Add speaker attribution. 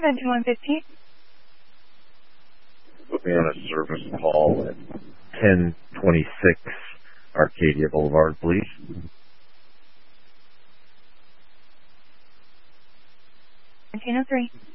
Speaker 1: engine 115.
Speaker 2: Put me on a service call at 1026 Arcadia Boulevard, please.
Speaker 1: 1903.